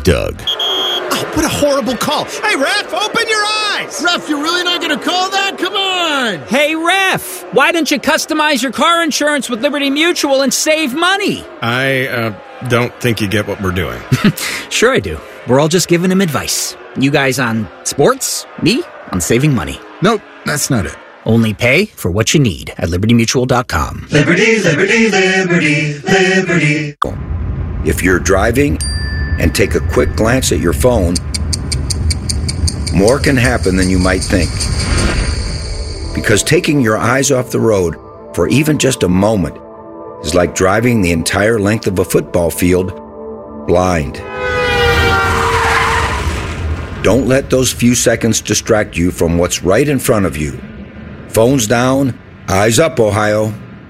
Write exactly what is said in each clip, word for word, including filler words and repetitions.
Doug. Oh, what a horrible call. Hey, ref, open your eyes. Ref, you're really not going to call that? Come on. Hey, ref, why don't you customize your car insurance with Liberty Mutual and save money? I uh, don't think you get what we're doing. Sure I do. We're all just giving him advice. You guys on sports, me on saving money. Nope, that's not it. Only pay for what you need at liberty mutual dot com. Liberty, liberty, liberty, liberty. If you're driving and take a quick glance at your phone, more can happen than you might think. Because taking your eyes off the road for even just a moment is like driving the entire length of a football field blind. Don't let those few seconds distract you from what's right in front of you. Phones down, eyes up, Ohio.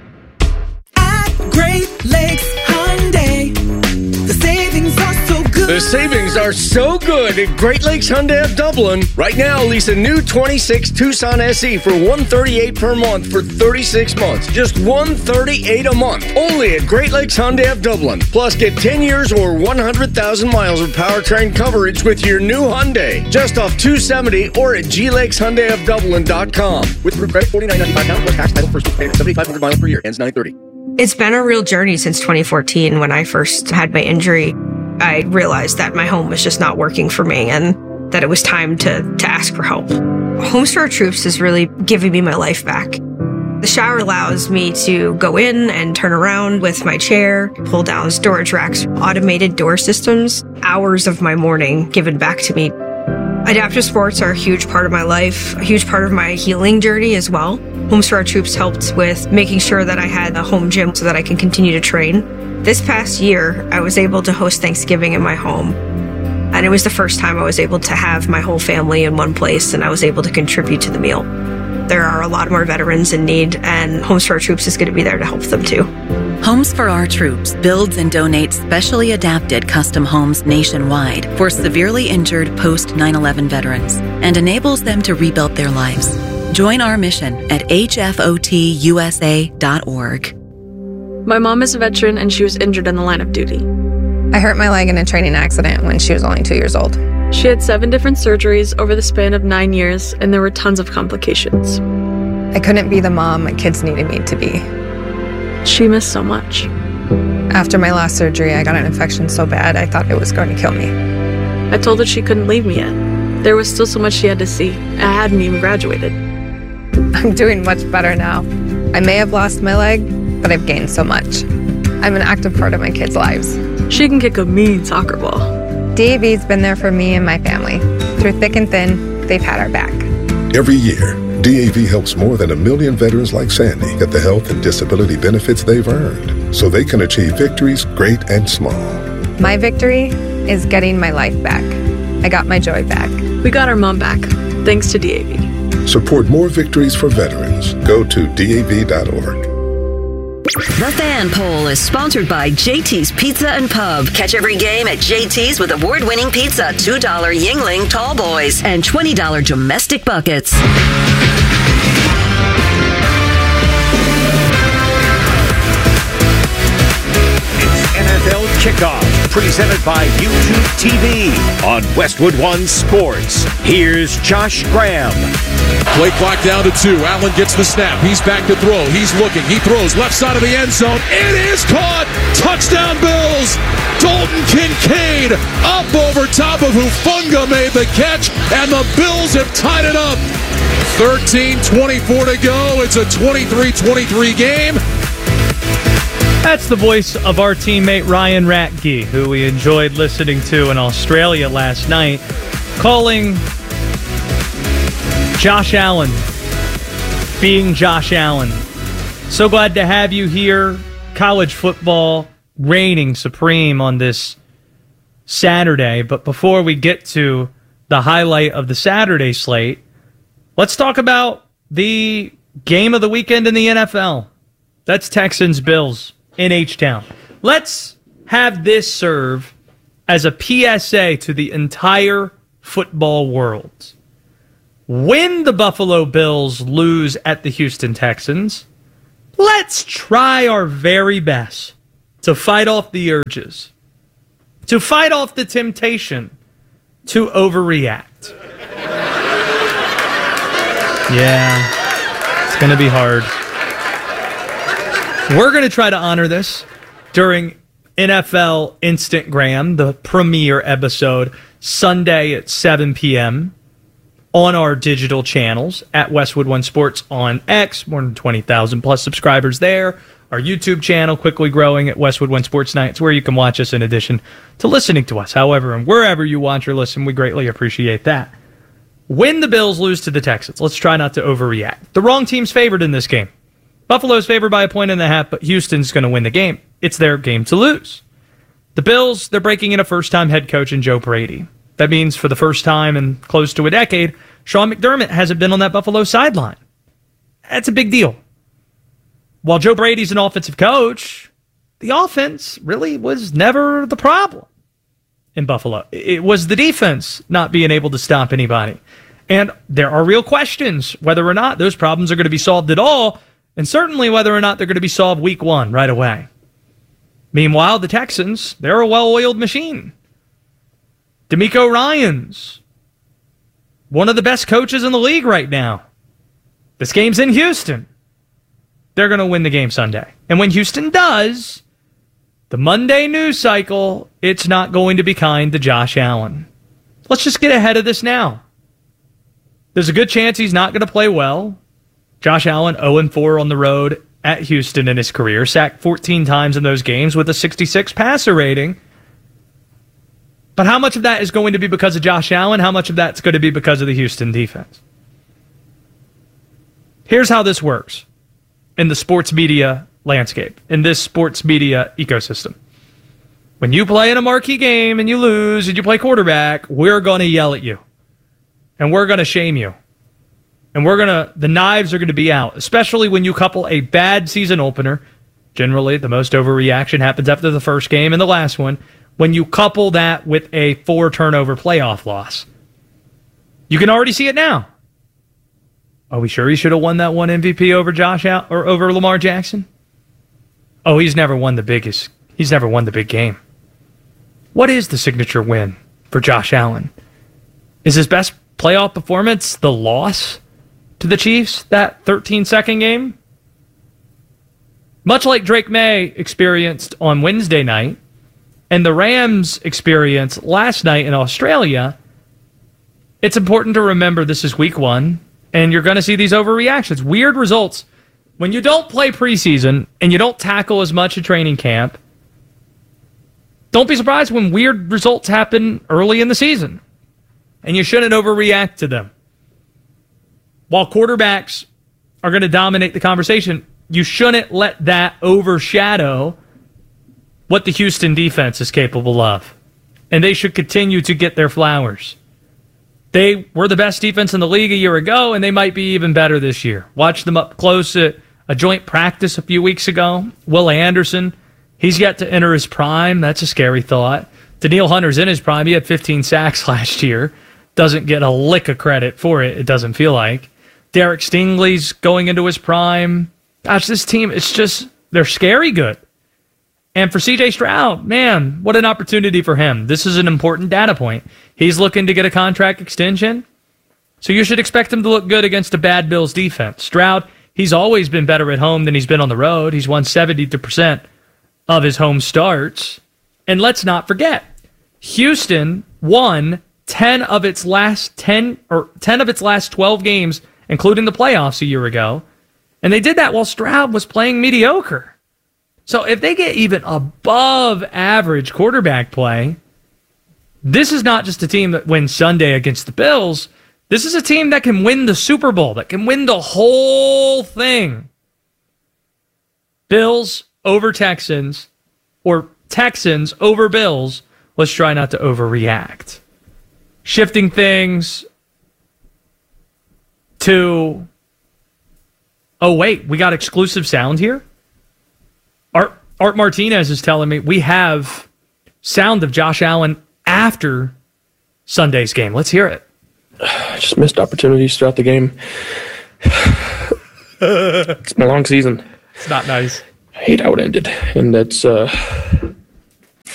At Great Lakes Hyundai, the savings are so good. The savings are so good at Great Lakes Hyundai of Dublin. Right now, lease a new twenty-six Tucson S E for one hundred thirty-eight dollars per month for thirty-six months. Just one hundred thirty-eight dollars a month. Only at Great Lakes Hyundai of Dublin. Plus, get ten years or one hundred thousand miles of powertrain coverage with your new Hyundai. Just off two seventy or at g lakes hyundai of dublin dot com. With group credit, forty-nine ninety-five down plus tax, title, first week payment, seventy-five hundred miles per year. Ends nine thirty. It's been a real journey since twenty fourteen. When I first had my injury, I realized that my home was just not working for me and that it was time to, to ask for help. Homes for Our Troops is really giving me my life back. The shower allows me to go in and turn around with my chair, pull down storage racks, automated door systems, hours of my morning given back to me. Adaptive sports are a huge part of my life, a huge part of my healing journey as well. Homes for Our Troops helped with making sure that I had a home gym so that I can continue to train. This past year, I was able to host Thanksgiving in my home. And it was the first time I was able to have my whole family in one place and I was able to contribute to the meal. There are a lot more veterans in need, and Homes for Our Troops is going to be there to help them too. Homes for Our Troops builds and donates specially adapted custom homes nationwide for severely injured post nine eleven veterans and enables them to rebuild their lives. Join our mission at h f o t u s a dot org. My mom is a veteran and she was injured in the line of duty. I hurt my leg in a training accident when she was only two years old. She had seven different surgeries over the span of nine years, and there were tons of complications. I couldn't be the mom my kids needed me to be. She missed so much. After my last surgery, I got an infection so bad I thought it was going to kill me. I told her she couldn't leave me yet. There was still so much she had to see. I hadn't even graduated. I'm doing much better now. I may have lost my leg, but I've gained so much. I'm an active part of my kids' lives. She can kick a mean soccer ball. D A V's been there for me and my family. Through thick and thin, they've had our back. Every year, D A V helps more than a million veterans like Sandy get the health and disability benefits they've earned so they can achieve victories great and small. My victory is getting my life back. I got my joy back. We got our mom back, thanks to D A V. Support more victories for veterans. Go to d a v dot org. The Fan Poll is sponsored by J T's Pizza and Pub. Catch every game at J T's with award-winning pizza, two dollars Yingling Tall Boys, and twenty dollars domestic buckets. N F L Kickoff, presented by YouTube T V on Westwood One Sports. Here's Josh Graham. Play clock down to two. Allen gets the snap. He's back to throw. He's looking. He throws left side of the end zone. It is caught. Touchdown Bills. Dalton Kincaid up over top of Hufanga made the catch, and the Bills have tied it up. thirteen twenty-four to go. It's a twenty-three twenty-three game. That's the voice of our teammate Ryan Ratke, who we enjoyed listening to in Australia last night, calling Josh Allen being Josh Allen. So glad to have you here. College football reigning supreme on this Saturday. But before we get to the highlight of the Saturday slate, let's talk about the game of the weekend in the N F L. That's Texans-Bills in H-Town. Let's have this serve as a P S A to the entire football world. When the Buffalo Bills lose at the Houston Texans, let's try our very best to fight off the urges to fight off the temptation to overreact. Yeah, it's going to be hard. We're going to try to honor this during N F L Instagram, the premiere episode, Sunday at seven p.m. on our digital channels at Westwood One Sports on X. More than twenty thousand plus subscribers there. Our YouTube channel quickly growing at Westwood One Sports Nights, where you can watch us in addition to listening to us. However, and wherever you watch or listen, we greatly appreciate that. When the Bills lose to the Texans, let's try not to overreact. The wrong team's favored in this game. Buffalo's favored by a point and a half, but Houston's going to win the game. It's their game to lose. The Bills, they're breaking in a first-time head coach in Joe Brady. That means for the first time in close to a decade, Sean McDermott hasn't been on that Buffalo sideline. That's a big deal. While Joe Brady's an offensive coach, the offense really was never the problem in Buffalo. It was the defense not being able to stop anybody. And there are real questions whether or not those problems are going to be solved at all, and certainly whether or not they're going to be solved week one right away. Meanwhile, the Texans, they're a well-oiled machine. DeMeco Ryans, one of the best coaches in the league right now. This game's in Houston. They're going to win the game Sunday. And when Houston does, the Monday news cycle, it's not going to be kind to Josh Allen. Let's just get ahead of this now. There's a good chance he's not going to play well. Josh Allen, oh and four on the road at Houston in his career, sacked fourteen times in those games with a sixty-six passer rating. But how much of that is going to be because of Josh Allen? How much of that's going to be because of the Houston defense? Here's how this works in the sports media landscape, in this sports media ecosystem. When you play in a marquee game and you lose and you play quarterback, we're going to yell at you. And we're going to shame you. And we're going to, the knives are going to be out, especially when you couple a bad season opener. Generally, the most overreaction happens after the first game and the last one. When you couple that with a four turnover playoff loss. You can already see it now. Are we sure he should have won that one M V P over Josh Al- or over Lamar Jackson? Oh, he's never won the biggest. He's never won the big game. What is the signature win for Josh Allen? Is his best playoff performance the loss to the Chiefs, that thirteen-second game? Much like Drake May experienced on Wednesday night, and the Rams experienced last night in Australia, it's important to remember this is week one, and you're going to see these overreactions. Weird results. When you don't play preseason, and you don't tackle as much at training camp, don't be surprised when weird results happen early in the season. And you shouldn't overreact to them. While quarterbacks are going to dominate the conversation, you shouldn't let that overshadow what the Houston defense is capable of. And they should continue to get their flowers. They were the best defense in the league a year ago, and they might be even better this year. Watch them up close at a joint practice a few weeks ago. Will Anderson, he's yet to enter his prime. That's a scary thought. Danielle Hunter's in his prime. He had fifteen sacks last year. Doesn't get a lick of credit for it, it doesn't feel like. Derek Stingley's going into his prime. Gosh, this team, it's just, they're scary good. And for C J Stroud, man, what an opportunity for him. This is an important data point. He's looking to get a contract extension, so you should expect him to look good against a bad Bills defense. Stroud, he's always been better at home than he's been on the road. He's won seventy-two percent of his home starts. And let's not forget, Houston won ten of its last ten or ten of its last twelve games, including the playoffs a year ago. And they did that while Stroud was playing mediocre. So if they get even above average quarterback play, this is not just a team that wins Sunday against the Bills. This is a team that can win the Super Bowl, that can win the whole thing. Bills over Texans, or Texans over Bills. Let's try not to overreact. Shifting things to... Oh, wait, we got exclusive sound here? Art, Art Martinez is telling me we have sound of Josh Allen after Sunday's game. Let's hear it. Just missed opportunities throughout the game. It's been a long season. It's not nice. I hate how it ended. And that's, uh,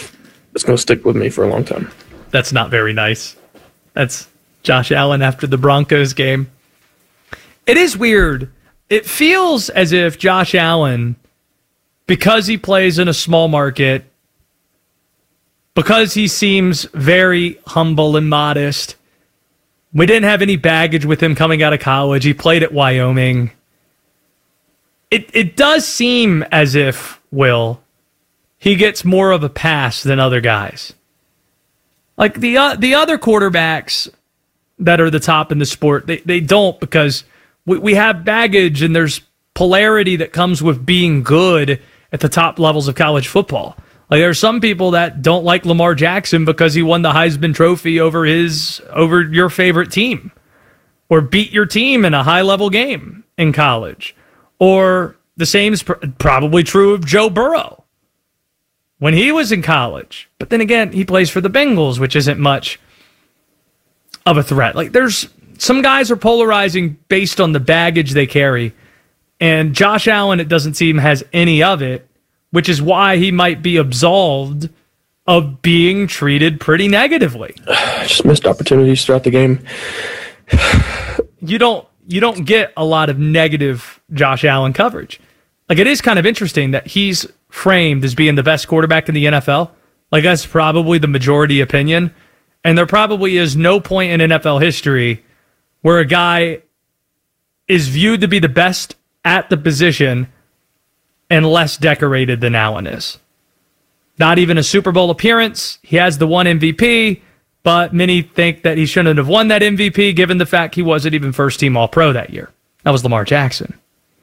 it's going to stick with me for a long time. That's not very nice. That's Josh Allen after the Broncos game. It is weird. It feels as if Josh Allen, because he plays in a small market, because he seems very humble and modest, we didn't have any baggage with him coming out of college. He played at Wyoming. It it does seem as if, Will, he gets more of a pass than other guys. Like the uh, the other quarterbacks that are the top in the sport, they, they don't, because we, we have baggage and there's polarity that comes with being good at the top levels of college football. Like there are some people that don't like Lamar Jackson because he won the Heisman Trophy over his over your favorite team, or beat your team in a high level game in college. Or the same is pr- probably true of Joe Burrow when he was in college. But then again, he plays for the Bengals, which isn't much of a threat. Like there's some guys are polarizing based on the baggage they carry, and Josh Allen, it doesn't seem, has any of it, which is why he might be absolved of being treated pretty negatively. Just missed opportunities throughout the game. You don't you don't get a lot of negative Josh Allen coverage. Like it is kind of interesting that he's framed as being the best quarterback in the N F L. Like that's probably the majority opinion. And there probably is no point in N F L history where a guy is viewed to be the best at the position and less decorated than Allen is. Not even a Super Bowl appearance. He has the one M V P, but many think that he shouldn't have won that M V P given the fact he wasn't even first-team All-Pro that year. That was Lamar Jackson.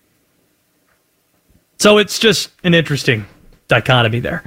So it's just an interesting dichotomy there.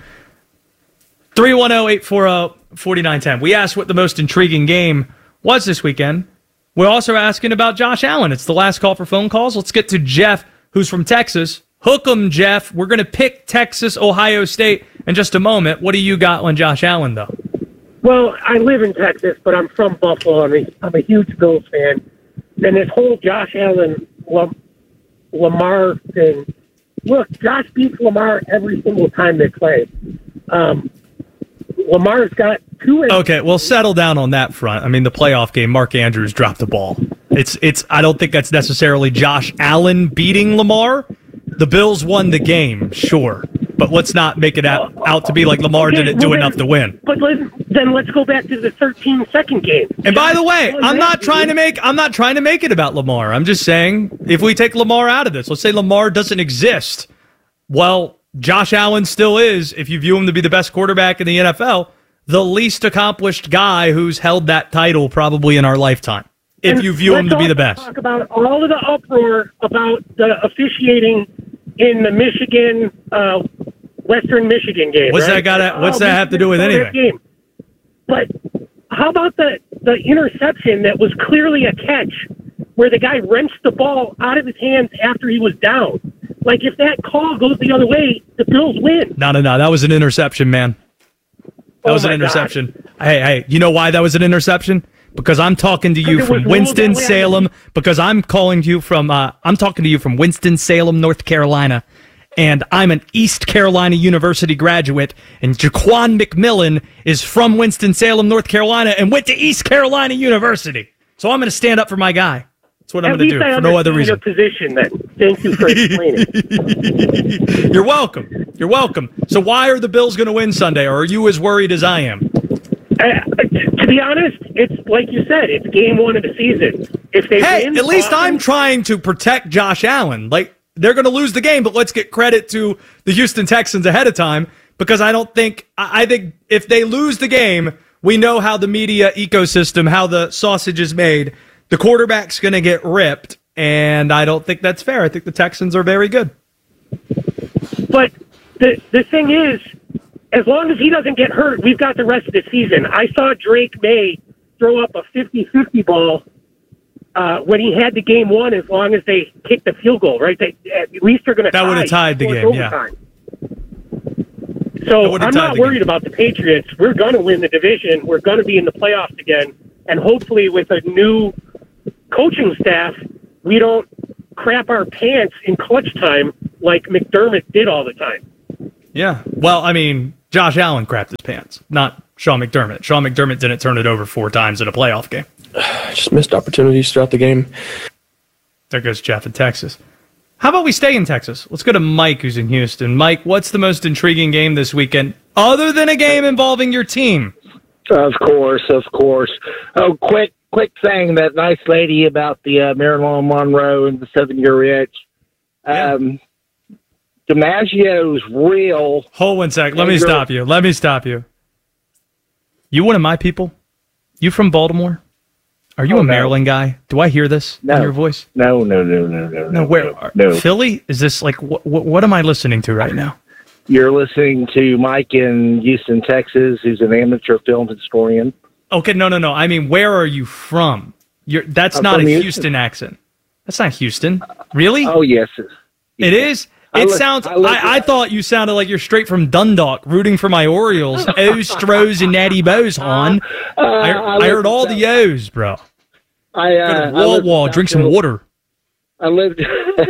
three one zero, eight four zero, four nine one zero. We asked what the most intriguing game was this weekend. We're also asking about Josh Allen. It's the last call for phone calls. Let's get to Jeff, who's from Texas. Hook 'em, Jeff. We're going to pick Texas, Ohio State in just a moment. What do you got on Josh Allen, though? Well, I live in Texas, but I'm from Buffalo. I'm a, I'm a huge Bills fan. And this whole Josh Allen, Lam- Lamar thing, look, Josh beats Lamar every single time they play. Um, Lamar's got two... Okay, well, settle down on that front. I mean, the playoff game, Mark Andrews dropped the ball. It's it's. I don't think that's necessarily Josh Allen beating Lamar. The Bills won the game, sure. But let's not make it out, out to be like Lamar okay, didn't do well enough then, to win. But let's, then let's go back to the thirteen-second game. And by the way, I'm not trying to make I'm not trying to make it about Lamar. I'm just saying, if we take Lamar out of this, let's say Lamar doesn't exist. Well, Josh Allen still is, if you view him to be the best quarterback in the N F L, the least accomplished guy who's held that title probably in our lifetime, if and you view him to be the best. Talk about all of the uproar about the officiating in the Michigan, uh, Western Michigan game. What's right? that got? What's oh, that have to do with anything? Game. But how about the the interception that was clearly a catch, where the guy wrenched the ball out of his hands after he was down? Like, if that call goes the other way, the Bills win. No, no, no. That was an interception, man. That oh was an interception. God. Hey, hey, you know why that was an interception? Because I'm talking to you from Winston-Salem. Because I'm calling you from, uh, I'm talking to you from Winston-Salem, North Carolina. And I'm an East Carolina University graduate. And Jaquan McMillan is from Winston-Salem, North Carolina, and went to East Carolina University. So I'm going to stand up for my guy. That's what I'm going to do, for no other reason. Your position, then. Thank you for explaining. You're welcome. You're welcome. So why are the Bills going to win Sunday, or are you as worried as I am? Uh, to be honest, it's like you said, it's game one of the season. If they hey, win, at least awesome. I'm trying to protect Josh Allen. Like, they're going to lose the game, but let's get credit to the Houston Texans ahead of time, because I don't think, I think if they lose the game, we know how the media ecosystem, how the sausage is made. The quarterback's going to get ripped, and I don't think that's fair. I think the Texans are very good. But the the thing is, as long as he doesn't get hurt, we've got the rest of the season. I saw Drake May throw up a fifty-fifty ball uh, when he had the game won, as long as they kicked the field goal, right? They, at least they're going to tie. That would have tied the game, overtime. yeah. So I'm not worried game. about the Patriots. We're going to win the division. We're going to be in the playoffs again. And hopefully with a new coaching staff, we don't crap our pants in clutch time like McDermott did all the time. Yeah. Well, I mean, Josh Allen crapped his pants, not Sean McDermott. Sean McDermott didn't turn it over four times in a playoff game. Just missed opportunities throughout the game. There goes Jeff in Texas. How about we stay in Texas? Let's go to Mike, who's in Houston. Mike, what's the most intriguing game this weekend, other than a game involving your team? Of course, of course. Oh, quick, quick thing. That nice lady about the uh, Marilyn Monroe and the seven-year itch. Um, DiMaggio's real. Hold one sec. Let me stop you. Let me stop you. You one of my people? You from Baltimore? Are you oh, a no. Maryland guy? Do I hear this no. in your voice? No, no, no, no, no. No, where? No. Philly? Is this like, what, what am I listening to right now? You're listening to Mike in Houston, Texas, who's an amateur film historian. Okay, no, no, no. I mean, where are you from? You're, that's I'm not a Houston. Houston accent. That's not Houston. Really? Oh, yes. It is? I It li- sounds. I li- I, I thought you sounded like you're straight from Dundalk, rooting for my Orioles. Ostros and Natty Bows, hon. Uh, I, I I heard lived- all the O's, bro. I, uh, Go I to lived in Wawa, South drink some Carolina. water. I lived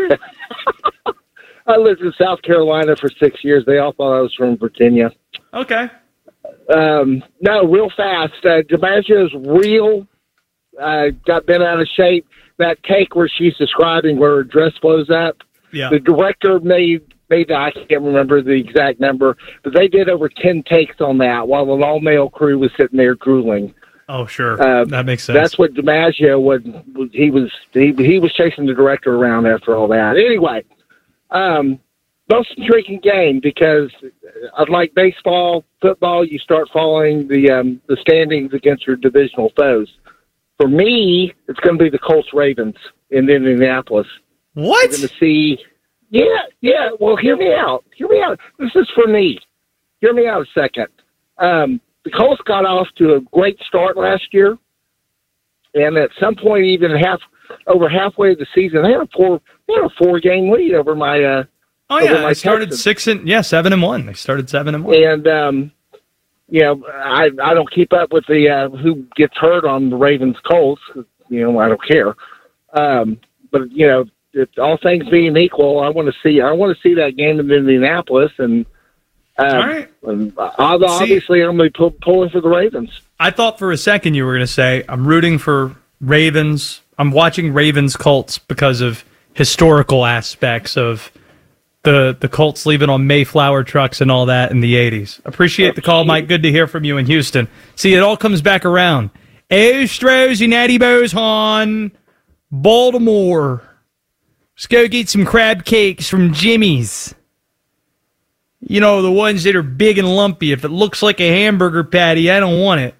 I lived in South Carolina for six years. They all thought I was from Virginia. Okay. Um, no, real fast. Uh, DiMaggio's real. Uh, got bent out of shape. That take where she's describing where her dress blows up. Yeah. The director made, made I can't remember the exact number, but they did over ten takes on that while an all-male crew was sitting there drooling. Oh, sure. Uh, that makes sense. That's what DiMaggio was. He was he, he was chasing the director around after all that. Anyway, um, most intriguing game because, unlike baseball, football, you start following the um, the standings against your divisional foes. For me, it's going to be the Colts Ravens in Indianapolis. What? We're going to see. Yeah, yeah. Well, hear me out. Hear me out. This is for me. Hear me out a second. Um, The Colts got off to a great start last year, and at some point, even half over halfway of the season, they had a four they had a four game lead over my. Uh, oh over yeah, my they started Texans. six and yeah seven and one. They started seven and one. And um, you know, I I don't keep up with the uh, who gets hurt on the Ravens Colts. You know, I don't care. Um, but you know, if all things being equal, I want to see I want to see that game in Indianapolis and. Um, All right. And obviously, I'm going to be pull, pulling for the Ravens. I thought for a second you were going to say, I'm rooting for Ravens. I'm watching Ravens Colts because of historical aspects of the the Colts leaving on Mayflower trucks and all that in the eighties. Appreciate the call, Mike. Good to hear from you in Houston. See, it all comes back around. Astros and Natty Bows on Baltimore. Let's go get some crab cakes from Jimmy's. You know, the ones that are big and lumpy. If it looks like a hamburger patty, I don't want it.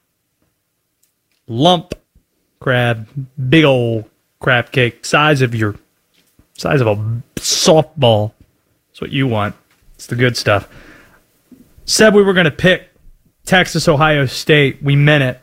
Lump crab, big old crab cake, size of your, size of a softball. That's what you want. It's the good stuff. Said we were going to pick Texas, Ohio State. We meant it.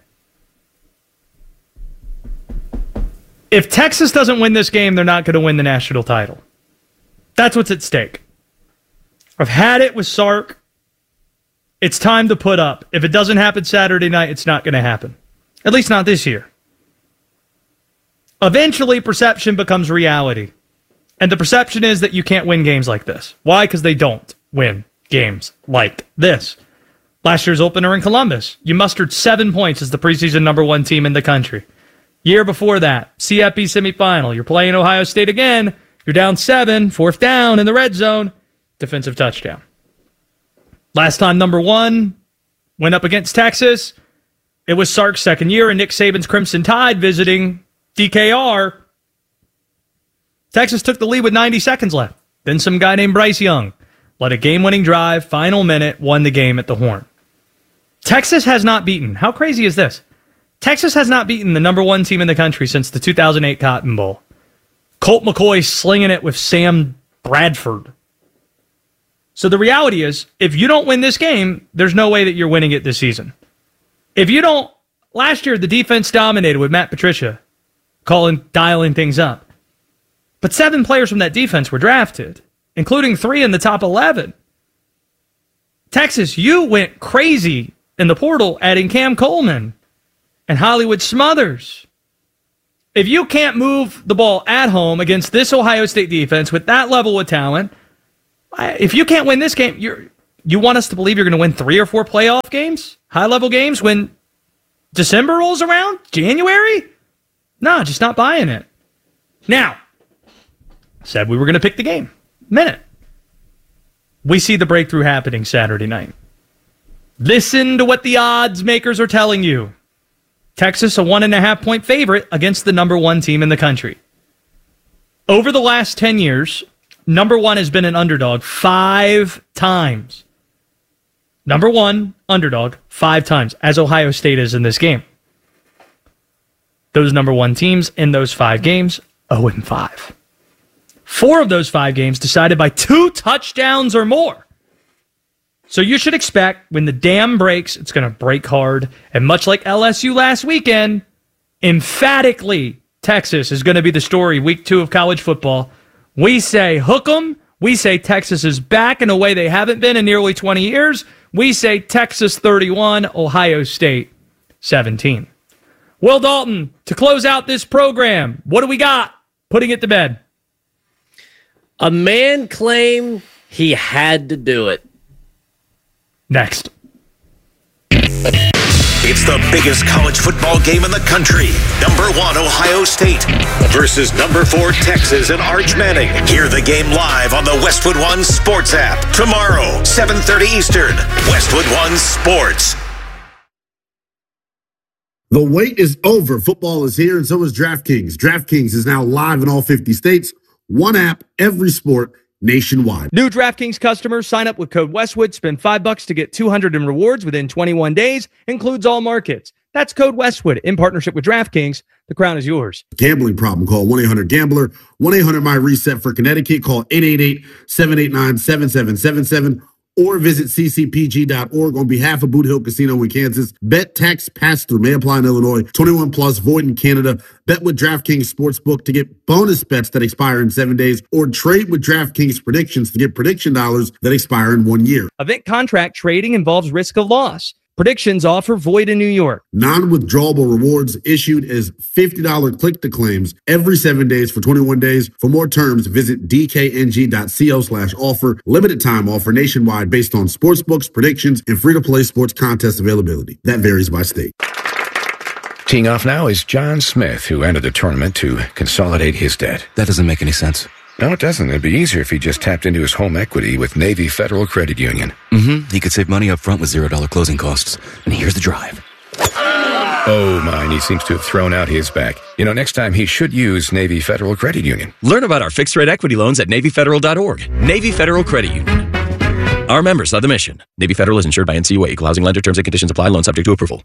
If Texas doesn't win this game, they're not going to win the national title. That's what's at stake. I've had it with Sark. It's time to put up. If it doesn't happen Saturday night, it's not going to happen. At least not this year. Eventually, perception becomes reality. And the perception is that you can't win games like this. Why? Because they don't win games like this. Last year's opener in Columbus, you mustered seven points as the preseason number one team in the country. Year before that, C F P semifinal. You're playing Ohio State again. You're down seven, fourth down in the red zone. Defensive touchdown. Last time number one went up against Texas. It was Sark's second year and Nick Saban's Crimson Tide visiting D K R. Texas took the lead with ninety seconds left. Then some guy named Bryce Young led a game-winning drive, final minute, won the game at the Horn. Texas has not beaten. How crazy is this? Texas has not beaten the number one team in the country since the two thousand eight Cotton Bowl. Colt McCoy slinging it with Sam Bradford. So the reality is, if you don't win this game, there's no way that you're winning it this season. If you don't, last year the defense dominated with Matt Patricia, calling, dialing things up. But seven players from that defense were drafted, including three in the top eleven. Texas, you went crazy in the portal, adding Cam Coleman and Hollywood Smothers. If you can't move the ball at home against this Ohio State defense with that level of talent, if you can't win this game, you're you want us to believe you're going to win three or four playoff games, high-level games, when December rolls around? January? No, just not buying it. Now, said we were going to pick the game. Minute. We see the breakthrough happening Saturday night. Listen to what the odds makers are telling you. Texas, a one and a half point favorite against the number one team in the country. Over the last ten years, number one has been an underdog five times. Number one, underdog, five times, as Ohio State is in this game. Those number one teams in those five games, oh and five. Four of those five games decided by two touchdowns or more. So you should expect when the dam breaks, it's going to break hard. And much like L S U last weekend, emphatically, Texas is going to be the story week two of college football. We say hook 'em. We say Texas is back in a way they haven't been in nearly twenty years. We say Texas thirty-one, Ohio State seventeen. Will Dalton, to close out this program, what do we got? Putting it to bed. A man claimed he had to do it. Next. It's the biggest college football game in the country. Number one, Ohio State versus number four, Texas and Arch Manning. Hear the game live on the Westwood One Sports app. Tomorrow, seven thirty Eastern. Westwood One Sports. The wait is over. Football is here, and so is DraftKings. DraftKings is now live in all fifty states. One app, every sport, nationwide. New DraftKings customers sign up with code Westwood, spend five bucks to get two hundred in rewards within twenty-one days, includes all markets. That's code Westwood in partnership with DraftKings. The crown is yours. Gambling problem? Call one eight hundred gambler, one eight hundred my reset for Connecticut. Call eight eight eight, seven eight nine, seven seven seven seven or visit c c p g dot org on behalf of Boot Hill Casino in Kansas. Bet tax pass-through may apply in Illinois. twenty-one plus, void in Canada. Bet with DraftKings Sportsbook to get bonus bets that expire in seven days, or trade with DraftKings Predictions to get prediction dollars that expire in one year. Event contract trading involves risk of loss. Predictions offer void in New York. Non-withdrawable rewards issued as fifty dollars click-to-claims every seven days for twenty-one days. For more terms, visit d k n g dot co slash offer. Limited time offer nationwide based on sportsbooks, predictions, and free-to-play sports contest availability. That varies by state. Teeing off now is John Smith, who entered the tournament to consolidate his debt. That doesn't make any sense. No, it doesn't. It'd be easier if he just tapped into his home equity with Navy Federal Credit Union. Mm-hmm. He could save money up front with zero dollar closing costs. And here's the drive. Oh, my, and he seems to have thrown out his back. You know, next time he should use Navy Federal Credit Union. Learn about our fixed-rate equity loans at navy federal dot org. Navy Federal Credit Union. Our members of the mission. Navy Federal is insured by N C U A. Equal housing lender. Terms and conditions apply. Loan subject to approval.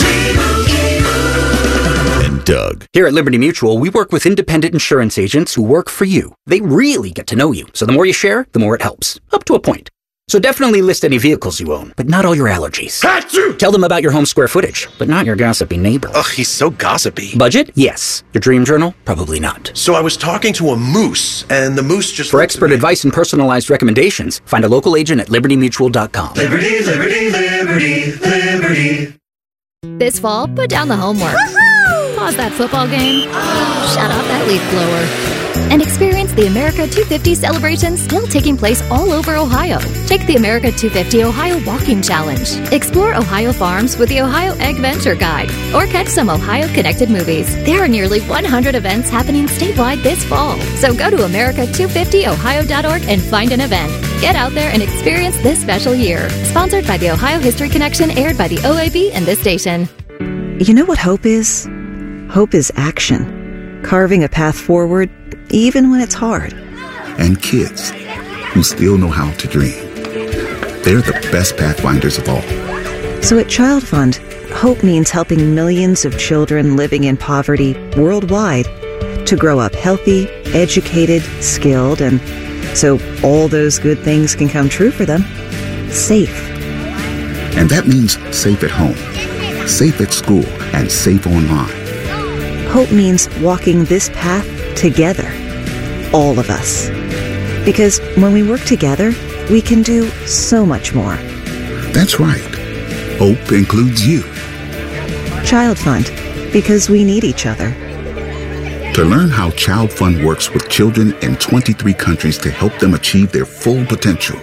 Doug. Here at Liberty Mutual, we work with independent insurance agents who work for you. They really get to know you, so the more you share, the more it helps. Up to a point. So definitely list any vehicles you own, but not all your allergies. Achoo! Tell them about your home square footage, but not your gossipy neighbor. Ugh, he's so gossipy. Budget? Yes. Your dream journal? Probably not. So I was talking to a moose, and the moose just... For expert advice and personalized recommendations, find a local agent at liberty mutual dot com. Liberty, liberty, liberty, liberty. This fall, put down the homework. Pause that football game. Shut off that leaf blower. And experience the America two fifty celebration still taking place all over Ohio. Take the America two fifty Ohio Walking Challenge. Explore Ohio farms with the Ohio Egg Venture Guide. Or catch some Ohio Connected movies. There are nearly one hundred events happening statewide this fall. So go to america two fifty ohio dot org and find an event. Get out there and experience this special year. Sponsored by the Ohio History Connection, aired by the O A B and this station. You know what hope is? Hope is action. Carving a path forward, even when it's hard. And kids who still know how to dream. They're the best pathfinders of all. So at Child Fund, hope means helping millions of children living in poverty worldwide to grow up healthy, educated, skilled, and so all those good things can come true for them. Safe. And that means safe at home, safe at school, and safe online. Hope means walking this path together, all of us. Because when we work together, we can do so much more. That's right. Hope includes you. Child Fund, because we need each other. To learn how Child Fund works with children in twenty-three countries to help them achieve their full potential,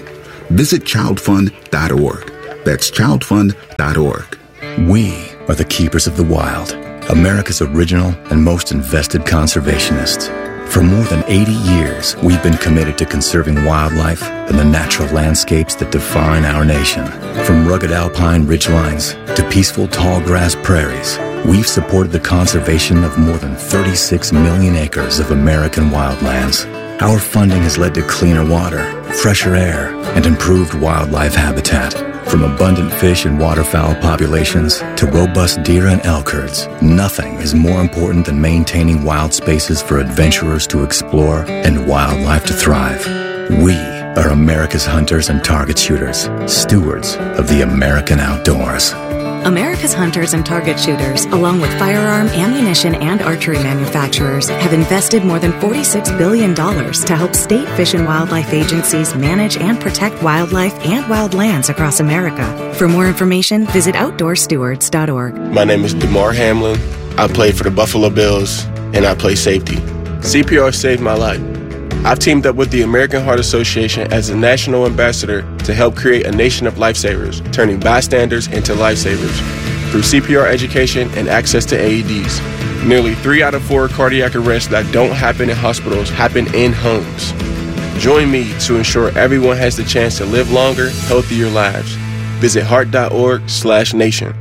Visit child fund dot org. That's child fund dot org. We are the keepers of the wild, America's original and most invested conservationists. For more than eighty years, we've been committed to conserving wildlife and the natural landscapes that define our nation. From rugged alpine ridgelines to peaceful tall grass prairies, we've supported the conservation of more than thirty-six million acres of American wildlands. Our funding has led to cleaner water, fresher air, and improved wildlife habitat. From abundant fish and waterfowl populations to robust deer and elk herds, nothing is more important than maintaining wild spaces for adventurers to explore and wildlife to thrive. We are America's hunters and target shooters, stewards of the American outdoors. America's hunters and target shooters, along with firearm, ammunition, and archery manufacturers, have invested more than forty-six billion dollars to help state fish and wildlife agencies manage and protect wildlife and wildlands across America. For more information, visit outdoor stewards dot org. My name is DeMar Hamlin. I played for the Buffalo Bills, and I play safety. C P R saved my life. I've teamed up with the American Heart Association as a national ambassador to help create a nation of lifesavers, turning bystanders into lifesavers through C P R education and access to A E Ds. Nearly three out of four cardiac arrests that don't happen in hospitals happen in homes. Join me to ensure everyone has the chance to live longer, healthier lives. Visit heart dot org slash nation.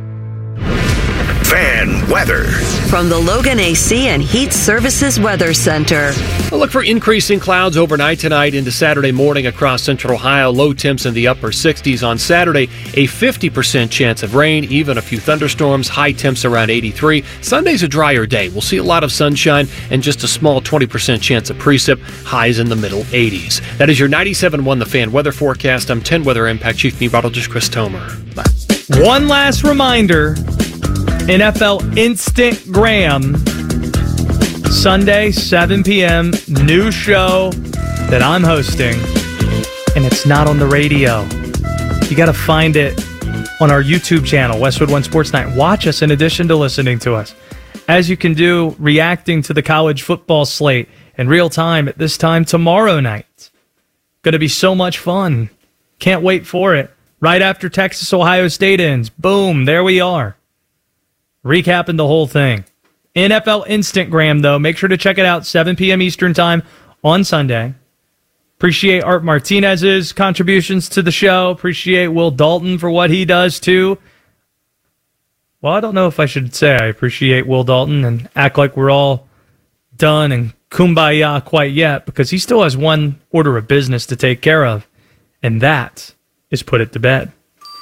Fan weather. From the Logan A C and Heat Services Weather Center. We'll look for increasing clouds overnight tonight into Saturday morning across central Ohio. Low temps in the upper sixties. On Saturday, a fifty percent chance of rain, even a few thunderstorms. High temps around eighty-three. Sunday's a drier day. We'll see a lot of sunshine and just a small twenty percent chance of precip. Highs in the middle eighties. That is your ninety-seven point one The Fan weather forecast. I'm ten Weather Impact Chief Meteorologist Chris Tomer. Bye. One last reminder. N F L Instagram, Sunday, seven p.m., new show that I'm hosting, and it's not on the radio. You got to find it on our YouTube channel, Westwood One Sports Night. Watch us in addition to listening to us, as you can do reacting to the college football slate in real time at this time tomorrow night. Going to be so much fun. Can't wait for it. Right after Texas Ohio State ends, boom, there we are. Recapping the whole thing. N F L Instagram, though. Make sure to check it out, seven p.m. Eastern Time on Sunday. Appreciate Art Martinez's contributions to the show. Appreciate Will Dalton for what he does, too. Well, I don't know if I should say I appreciate Will Dalton and act like we're all done and kumbaya quite yet, because he still has one order of business to take care of, and that is put it to bed.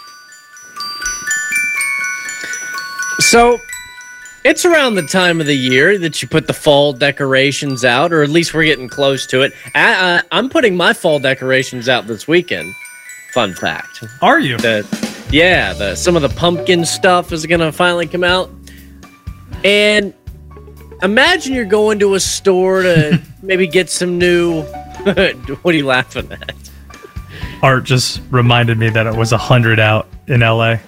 So, it's around the time of the year that you put the fall decorations out, or at least we're getting close to it. I, I, I'm putting my fall decorations out this weekend. Fun fact. Are you? The, yeah, the some of the pumpkin stuff is going to finally come out. And imagine you're going to a store to maybe get some new... What are you laughing at? Art just reminded me that it was one hundred out in L A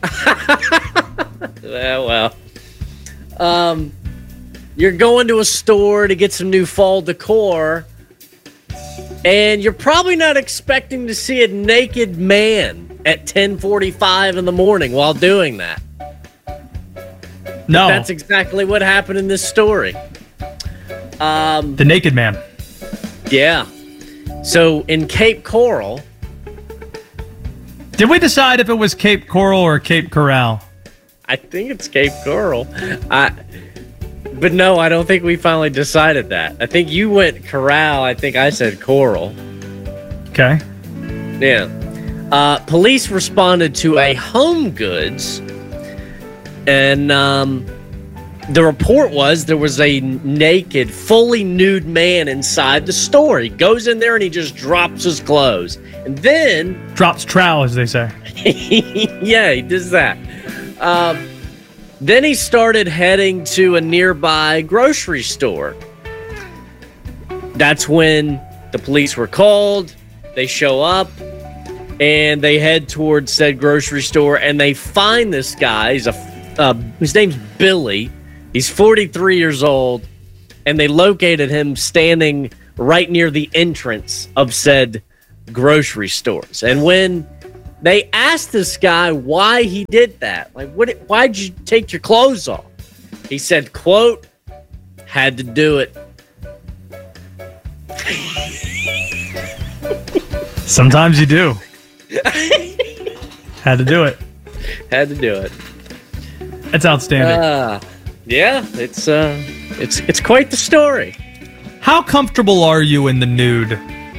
Yeah, well, um, you're going to a store to get some new fall decor, and you're probably not expecting to see a naked man at ten forty-five in the morning while doing that. No. But that's exactly what happened in this story. Um, the naked man. Yeah. So in Cape Coral... Did we decide if it was Cape Coral or Cape Coral? I think it's Cape Coral. I, but no, I don't think we finally decided that. I think you went Corral. I think I said Coral. Okay. Yeah. Uh, police responded to a Home Goods, and um, the report was there was a naked, fully nude man inside the store. He goes in there and he just drops his clothes. And then... Drops trowel, as they say. Yeah, he does that. Um, then he started heading to a nearby grocery store. That's when the police were called. They show up, and they head towards said grocery store, and they find this guy. He's a, uh, his name's Billy. He's forty-three years old, and they located him standing right near the entrance of said grocery stores. And when they asked this guy why he did that, like, what? Why'd you take your clothes off? He said, quote, had to do it. Sometimes you do. Had to do it. Had to do it. That's outstanding. Uh, yeah, it's uh, it's it's quite the story. How comfortable are you in the nude?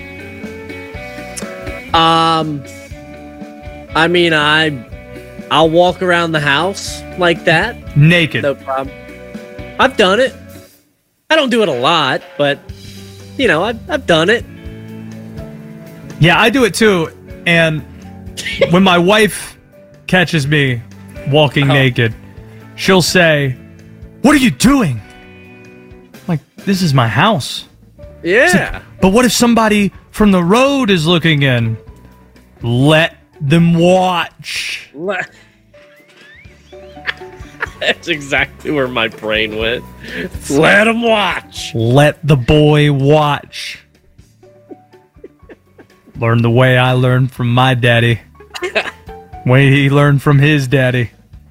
Um, I mean, I I'll walk around the house like that, naked. No problem. I've done it. I don't do it a lot, but you know, I've I've done it. Yeah, I do it too. And when my wife catches me walking oh. naked, she'll say, "What are you doing?" I'm like, this is my house. Yeah. Like, but what if somebody from the road is looking in? Let them watch. Let- That's exactly where my brain went. Let them watch. Let the boy watch. Learn the way I learned from my daddy. Way he learned from his daddy.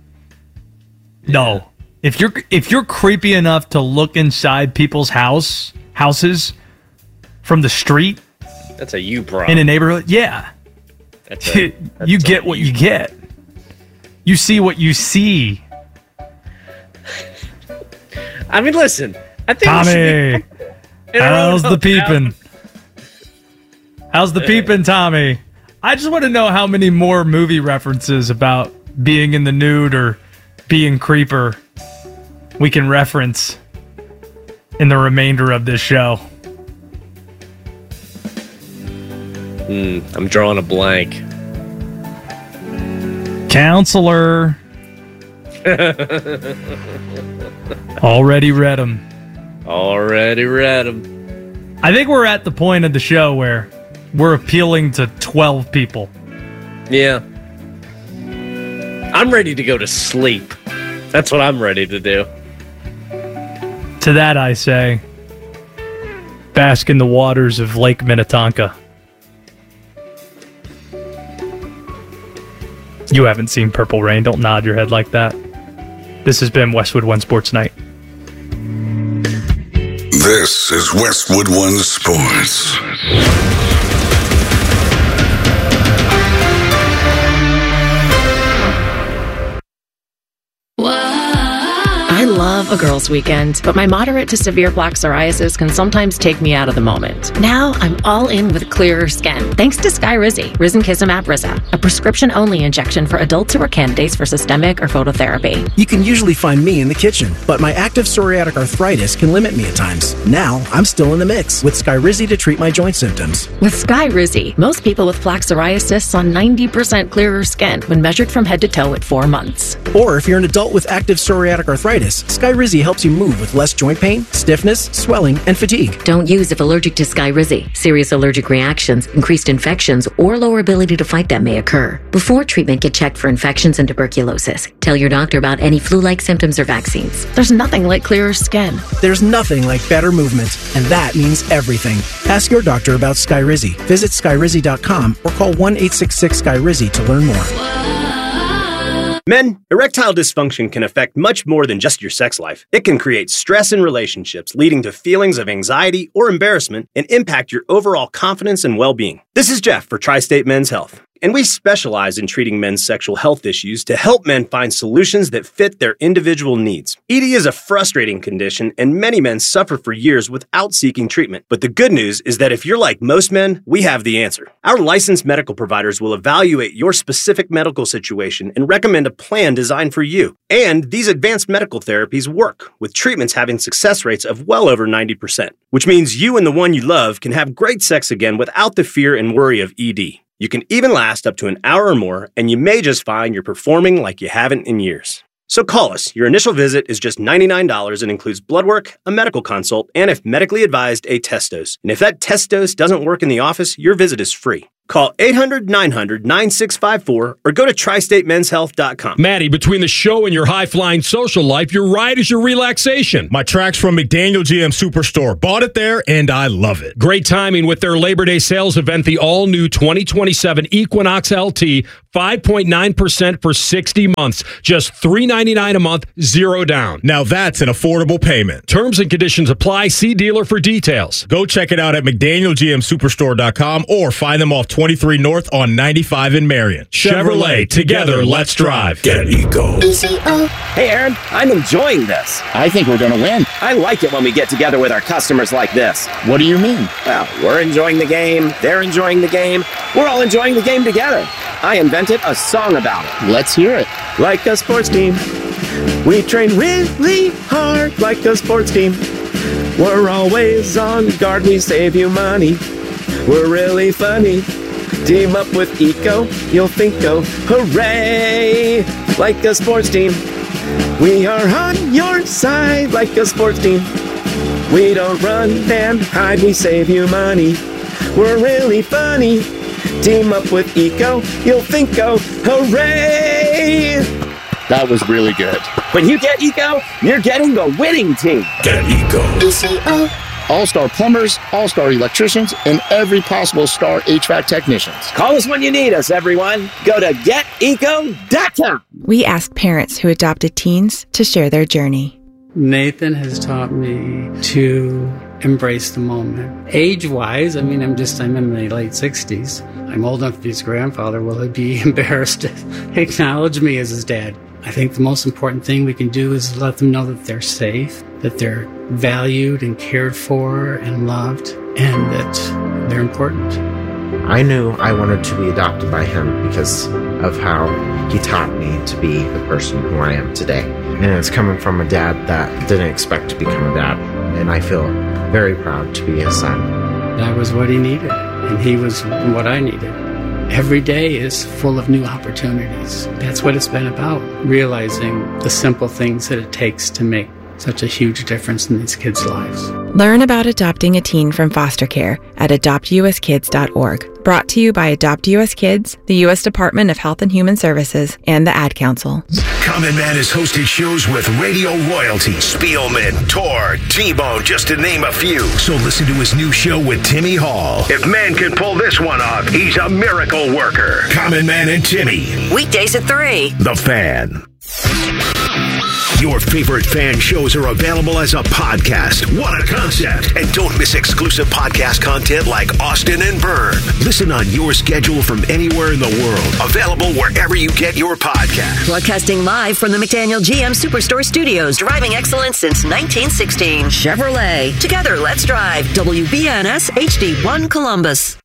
No. If you're if you're creepy enough to look inside people's house houses from the street, that's a you problem. In a neighborhood, yeah. That's a, that's you get what you get. You see what you see. I mean, listen. I think Tommy, how's the peeping? How's the peeping, Tommy? I just want to know how many more movie references about being in the nude or being creeper we can reference in the remainder of this show. Mm, I'm drawing a blank. Counselor. Already read them. Already read them. I think we're at the point of the show where we're appealing to twelve people. Yeah. I'm ready to go to sleep. That's what I'm ready to do. To that I say, bask in the waters of Lake Minnetonka. You haven't seen Purple Rain. Don't nod your head like that. This has been Westwood One Sports Night. This is Westwood One Sports. I love a girls' weekend, but my moderate to severe plaque psoriasis can sometimes take me out of the moment. Now I'm all in with clearer skin, thanks to Skyrizi, Risankizumab Riza, a prescription-only injection for adults who are candidates for systemic or phototherapy. You can usually find me in the kitchen, but my active psoriatic arthritis can limit me at times. Now I'm still in the mix with Skyrizi to treat my joint symptoms. With Skyrizi, most people with plaque psoriasis saw ninety percent clearer skin when measured from head to toe at four months. Or if you're an adult with active psoriatic arthritis, Skyrizi helps you move with less joint pain, stiffness, swelling, and fatigue. Don't use if allergic to Skyrizi. Serious allergic reactions, increased infections, or lower ability to fight them may occur. Before treatment, get checked for infections and tuberculosis. Tell your doctor about any flu-like symptoms or vaccines. There's nothing like clearer skin. There's nothing like better movement, and that means everything. Ask your doctor about Skyrizi. Visit Skyrizi dot com or call one eight six six Skyrizi to learn more. Men, erectile dysfunction can affect much more than just your sex life. It can create stress in relationships, leading to feelings of anxiety or embarrassment, and impact your overall confidence and well-being. This is Jeff for Tri-State Men's Health, and we specialize in treating men's sexual health issues to help men find solutions that fit their individual needs. E D is a frustrating condition, and many men suffer for years without seeking treatment. But the good news is that if you're like most men, we have the answer. Our licensed medical providers will evaluate your specific medical situation and recommend a plan designed for you. And these advanced medical therapies work, with treatments having success rates of well over ninety percent, which means you and the one you love can have great sex again without the fear and worry of E D. You can even last up to an hour or more, and you may just find you're performing like you haven't in years. So call us. Your initial visit is just ninety-nine dollars and includes blood work, a medical consult, and if medically advised, a test dose. And if that test dose doesn't work in the office, your visit is free. Call eight hundred nine hundred nine six five four or go to tri state men's health dot com. Maddie, between the show and your high-flying social life, your ride is your relaxation. My track's from McDaniel G M Superstore. Bought it there, and I love it. Great timing with their Labor Day sales event, the all-new twenty twenty-seven Equinox L T, five point nine percent for sixty months. Just three hundred ninety-nine dollars a month, zero down. Now that's an affordable payment. Terms and conditions apply. See dealer for details. Go check it out at McDaniel G M Superstore dot com or find them off twenty-three North on ninety-five in Marion. Chevrolet, together, let's drive. Get Eco. Hey, Aaron, I'm enjoying this. I think we're going to win. I like it when we get together with our customers like this. What do you mean? Well, we're enjoying the game, they're enjoying the game, we're all enjoying the game together. I invented a song about it. Let's hear it. Like a sports team, we train really hard like a sports team. We're always on guard, we save you money. We're really funny. Team up with Eco, you'll think, oh, hooray! Like a sports team, we are on your side like a sports team. We don't run and hide, we save you money. We're really funny. Team up with Eco, you'll think, oh, hooray! That was really good. When you get Eco, you're getting the winning team. Get Eco. All-star plumbers, all-star electricians, and every possible star H V A C technicians. Call us when you need us, everyone. Go to get eco dot com. We asked parents who adopted teens to share their journey. Nathan has taught me to embrace the moment. Age-wise, I mean, I'm just, I'm in my late sixties. I'm old enough to be his grandfather. Will he be embarrassed to acknowledge me as his dad? I think the most important thing we can do is let them know that they're safe, that they're valued and cared for and loved, and that they're important. I knew I wanted to be adopted by him because of how he taught me to be the person who I am today. And it's coming from a dad that didn't expect to become a dad, and I feel very proud to be his son. That was what he needed, and he was what I needed. Every day is full of new opportunities. That's what it's been about, realizing the simple things that it takes to make such a huge difference in these kids' lives. Learn about adopting a teen from foster care at adopt u s kids dot org. Brought to you by Adopt U S Kids, the U S Department of Health and Human Services, and the Ad Council. Common Man has hosted shows with radio royalty, Spielman, Tor, T-Bone, just to name a few. So listen to his new show with Timmy Hall. If Man can pull this one off, he's a miracle worker. Common Man and Timmy. Weekdays at three. The Fan. Your favorite fan shows are available as a podcast. What a concept. And don't miss exclusive podcast content like Austin and Byrne. Listen on your schedule from anywhere in the world. Available wherever you get your podcast. Broadcasting live from the McDaniel G M Superstore Studios. Driving excellence since nineteen sixteen. Chevrolet. Together, let's drive. W B N S H D one Columbus.